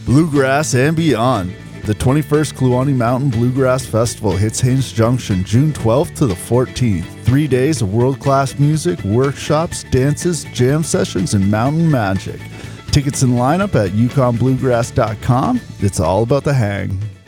Bluegrass and beyond. The 21st Kluane Mountain Bluegrass Festival hits Haines Junction June 12th to the 14th. 3 days of world-class music, workshops, dances, jam sessions, and mountain magic. Tickets and lineup at yukonbluegrass.com. It's all about the hang.